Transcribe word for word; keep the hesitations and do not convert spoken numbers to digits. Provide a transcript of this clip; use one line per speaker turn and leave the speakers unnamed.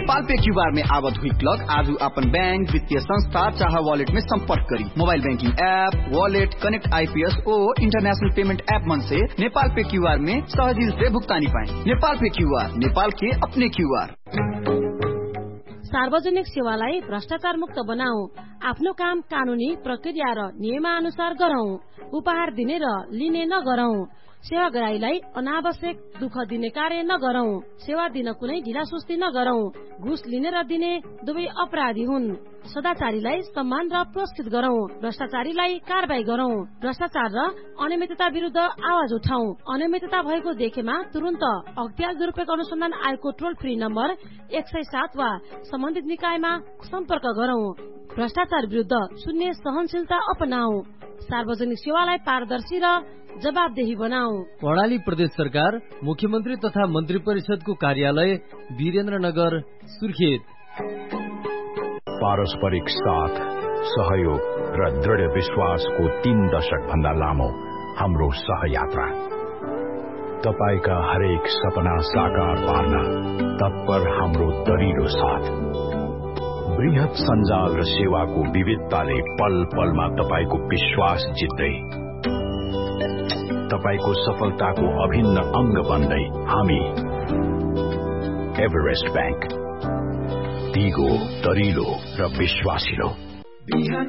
Nepal pay QR में आवत हुई क्लग आज अपन बैंक वित्तीय संस्था चाहे वॉलेट में संपर्क curry. Mobile banking app, wallet, connect IPS और इंटरनेशनल पेमेंट ऐप मन से नेपाल पे क्यूआर में सहज से भुगतानी पाए। नेपाल पे क्यूआर, नेपाल के अपने क्यूआर।
सार्वजनिक सेवालाई भ्रष्टाचार मुक्त बनाऊ, आफ्नो काम कानूनी प्रक्रिया र नियमानुसार गरौं, उपहार दिने र लिने नगरौं, सेवाग्राहीलाई अनावश्यक दुःख दिने कार्य नगरौं, सेवा दिन कुनै ढिलासुस्ती नगरौं, घुस लिने र दिने दुवै अपराधी हुन्। सदाचारीलाई सम्मान र पुरस्कृत गरौं, भ्रष्टाचारीलाई कारबाही गरौं, भ्रष्टाचार र अनियमितता विरुद्ध आवाज उठाऊ। अनियमितता भएको देखेमा तुरन्त अख्तियार दुरूपयोग अनुसन्धान आयोगको टोल फ्री नम्बर एक सय सात वा सम्बन्धित निकायमा सम्पर्क गरौं। भ्रष्टाचार विरुद्ध शून्य सहनशीलता अपनाऊ, सार्वजनिक सेवालाई पारदर्शी र जवाबदेही बनाऊ।
कर्णाली प्रदेश सरकार, मुख्यमन्त्री तथा मन्त्री परिषदको कार्यालय, वीरेन्द्रनगर, सुर्खेत।
पारस्परिक साथ, सहयोग र दृढ़ विश्वासको तीन दशक भन्दा लामो हाम्रो सहयात्रा। तपाईका हरेक सपना साकार पार्न तत्पर हाम्रो दरिलो साथ। बृहत सञ्जाल र सेवाको विविधताले पल पलमा तपाईको विश्वास जित्दै, तपाईको सफलताको अभिन्न अंग बन्दै हामी एभरेस्ट बैंक, दिगो, दरिलो र विश्वासिलो।